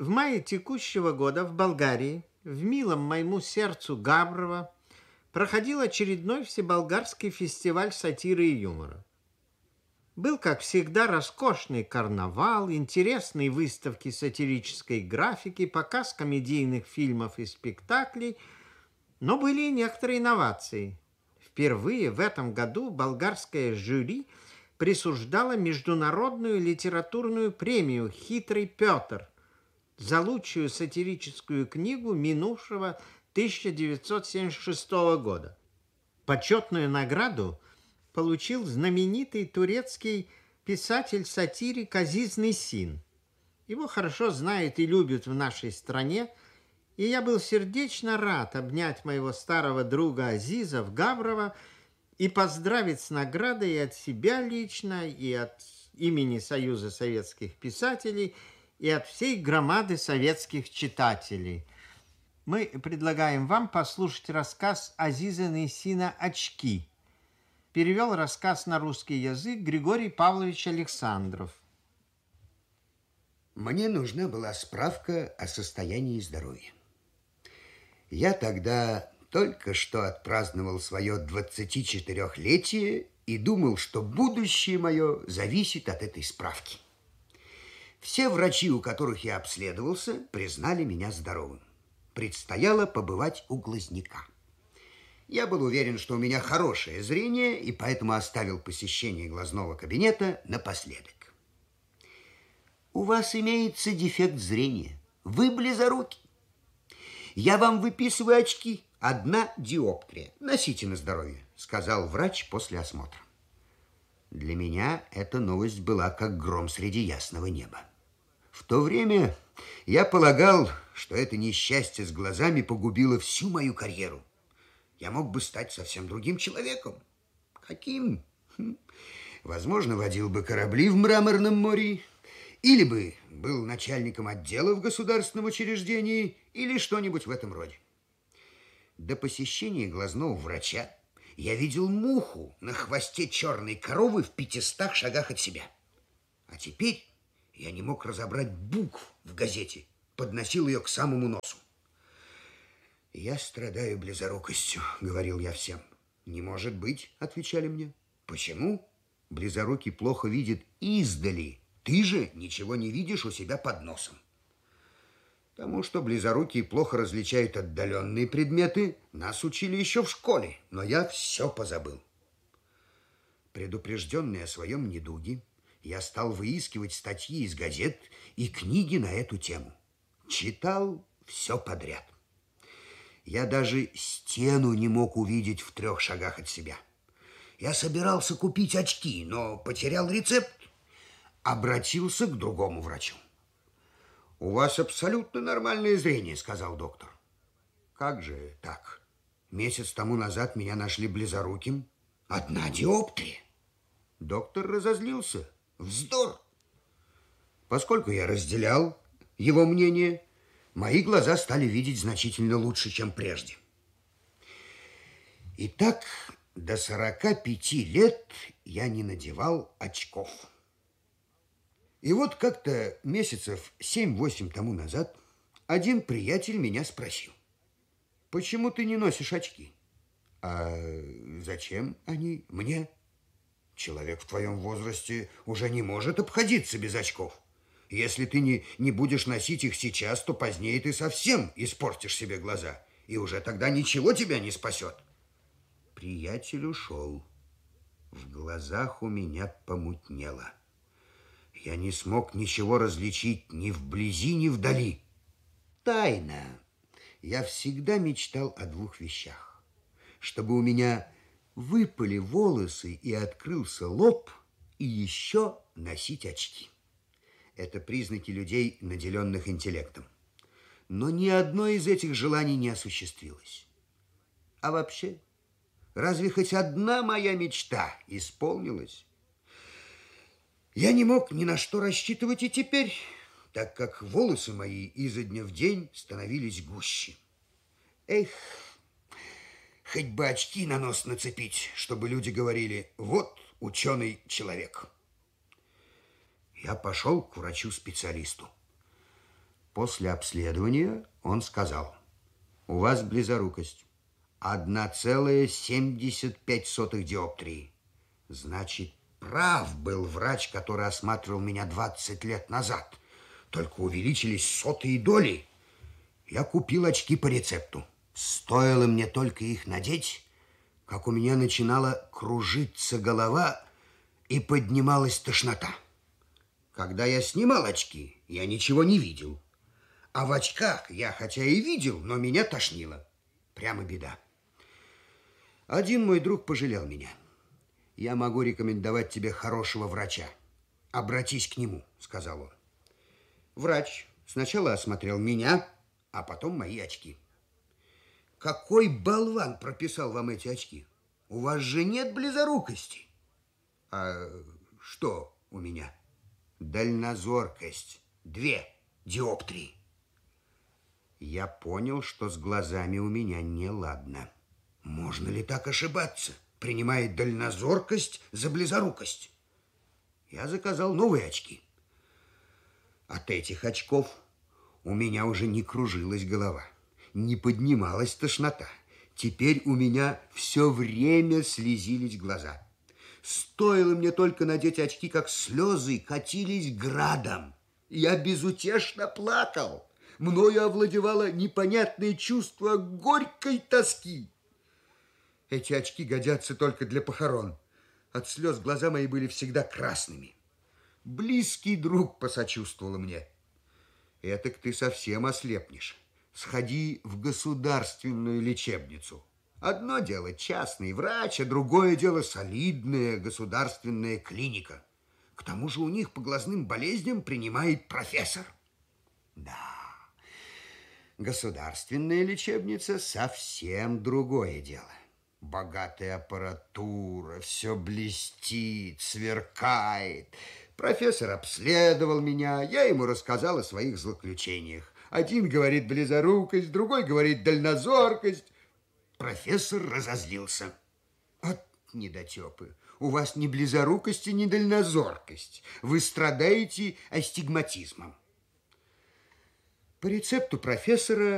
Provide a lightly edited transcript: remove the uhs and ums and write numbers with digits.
В мае текущего года в Болгарии, в милом моему сердцу Габрово, проходил очередной всеболгарский фестиваль сатиры и юмора. Был, как всегда, роскошный карнавал, интересные выставки сатирической графики, показ комедийных фильмов и спектаклей, но были и некоторые инновации. Впервые в этом году болгарское жюри присуждало международную литературную премию «Хитрый Петр» за лучшую сатирическую книгу минувшего 1976 года. Почетную награду получил знаменитый турецкий писатель-сатирик Азиз Несин. Его хорошо знают и любят в нашей стране, и я был сердечно рад обнять моего старого друга Азиза в Габрово и поздравить с наградой и от себя лично, и от имени Союза советских писателей, и от всей громады советских читателей. Мы предлагаем вам послушать рассказ Азиза Несина «Очки». Перевел рассказ на русский язык Григорий Павлович Александров. Мне нужна была справка о состоянии здоровья. Я тогда только что отпраздновал свое 24-летие и думал, что будущее мое зависит от этой справки. Все врачи, у которых я обследовался, признали меня здоровым. Предстояло побывать у глазняка. Я был уверен, что у меня хорошее зрение, и поэтому оставил посещение глазного кабинета напоследок. У вас имеется дефект зрения. Вы близоруки. Я вам выписываю очки. 1 диоптрия. Носите на здоровье, сказал врач после осмотра. Для меня эта новость была как гром среди ясного неба. В то время я полагал, что это несчастье с глазами погубило всю мою карьеру. Я мог бы стать совсем другим человеком. Каким? Возможно, водил бы корабли в Мраморном море, или бы был начальником отдела в государственном учреждении, или что-нибудь в этом роде. До посещения глазного врача я видел муху на хвосте черной коровы в 500 шагах от себя. А теперь я не мог разобрать букв в газете, подносил ее к самому носу. «Я страдаю близорукостью», — говорил я всем. «Не может быть», — отвечали мне. «Почему? Близорукий плохо видит издали. Ты же ничего не видишь у себя под носом». Тому, что близорукие плохо различают отдаленные предметы, нас учили еще в школе, но я все позабыл. Предупрежденный о своем недуге, я стал выискивать статьи из газет и книги на эту тему. Читал все подряд. Я даже стену не мог увидеть в 3 шагах от себя. Я собирался купить очки, но потерял рецепт. Обратился к другому врачу. «У вас абсолютно нормальное зрение», — сказал доктор. «Как же так? Месяц тому назад меня нашли близоруким. 1 диоптрия». Доктор разозлился. Вздор! Поскольку я разделял его мнение, мои глаза стали видеть значительно лучше, чем прежде. И так до 45 лет я не надевал очков. И вот как-то месяцев 7-8 тому назад один приятель меня спросил: «Почему ты не носишь очки?» «А зачем они мне? Человек в твоем возрасте уже не может обходиться без очков. Если ты не будешь носить их сейчас, то позднее ты совсем испортишь себе глаза, и уже тогда ничего тебя не спасет». Приятель ушел. В глазах у меня помутнело. Я не смог ничего различить ни вблизи, ни вдали. Тайна. Я всегда мечтал о 2 вещах. Чтобы у меня выпали волосы и открылся лоб, и еще носить очки. Это признаки людей, наделенных интеллектом. Но ни одно из этих желаний не осуществилось. А вообще, разве хоть одна моя мечта исполнилась? Я не мог ни на что рассчитывать и теперь, так как волосы мои изо дня в день становились гуще. Эх, хоть бы очки на нос нацепить, чтобы люди говорили: «Вот ученый человек». Я пошел к врачу-специалисту. После обследования он сказал: у вас близорукость 1,75 диоптрии. Значит, прав был врач, который осматривал меня 20 лет назад. Только увеличились сотые доли. Я купил очки по рецепту. Стоило мне только их надеть, как у меня начинала кружиться голова и поднималась тошнота. Когда я снимал очки, я ничего не видел. А в очках я хотя и видел, но меня тошнило. Прямо беда. Один мой друг пожалел меня. Я могу рекомендовать тебе хорошего врача. Обратись к нему, сказал он. Врач сначала осмотрел меня, а потом мои очки. Какой болван прописал вам эти очки? У вас же нет близорукости. А что у меня? Дальнозоркость 2 диоптрии. Я понял, что с глазами у меня неладно. Можно ли так ошибаться, принимая дальнозоркость за близорукость? Я заказал новые очки. От этих очков у меня уже не кружилась голова, не поднималась тошнота. Теперь у меня все время слезились глаза. Стоило мне только надеть очки, как слезы катились градом. Я безутешно плакал. Мною овладевало непонятное чувство горькой тоски. Эти очки годятся только для похорон. От слез глаза мои были всегда красными. Близкий друг посочувствовал мне. Этак ты совсем ослепнешь. Сходи в государственную лечебницу. Одно дело частный врач, а другое дело солидная государственная клиника. К тому же у них по глазным болезням принимает профессор. Да, государственная лечебница совсем другое дело. Богатая аппаратура, все блестит, сверкает. Профессор обследовал меня, я ему рассказал о своих злоключениях. Один говорит близорукость, другой говорит дальнозоркость. Профессор разозлился. От недотепы, у вас ни близорукость, ни дальнозоркость. Вы страдаете астигматизмом. По рецепту профессора